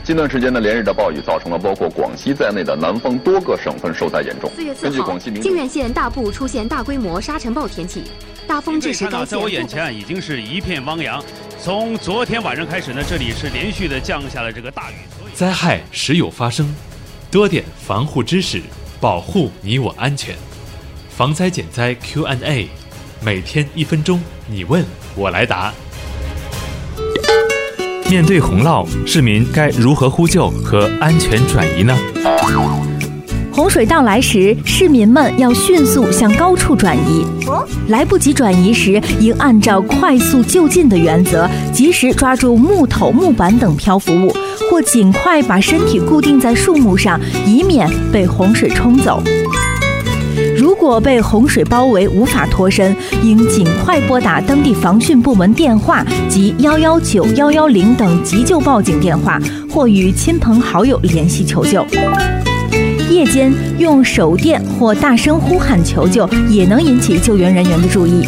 近段时间的连日的暴雨造成了包括广西在内的南方多个省份受灾严重。 4月4号，靖远县大部出现大规模沙尘暴天气，大风致使该县。 在我眼前已经是一片汪洋。从昨天晚上开始呢，这里是连续的降下了这个大雨。 灾害时有发生，多点防护知识，保护你我安全。防灾减灾 Q&A， 每天1分钟，你问我来答。面对洪涝，市民该如何呼救和安全转移呢？ 洪水到来时，市民们要迅速向高处转移。来不及转移时，应按照快速就近的原则，及时抓住木头、木板等漂浮物，或尽快把身体固定在树木上，以免被洪水冲走。如果被洪水包围无法脱身，应尽快拨打当地防汛部门电话及119、110等急救报警电话，或与亲朋好友联系求救。夜间用手电或大声呼喊求救，也能引起救援人员的注意。